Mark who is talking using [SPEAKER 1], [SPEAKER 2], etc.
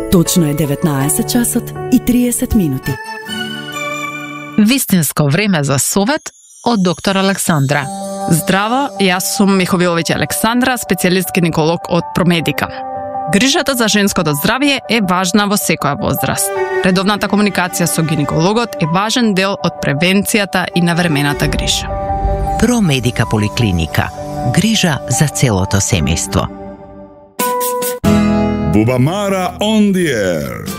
[SPEAKER 1] Точно е 19 часот и 30 минути.
[SPEAKER 2] Вистинско време за совет од доктор Александра.
[SPEAKER 3] Здраво, јас сум Миховиловиќ Александра, специјалист гинеколог од Промедика. Грижата за женското здравје е важна во секоја возраст. Редовната комуникација со гинекологот е важен дел од превенцијата и навремената грижа.
[SPEAKER 4] Промедика поликлиника. Грижа за целото семејство.
[SPEAKER 5] Bubamara on the air.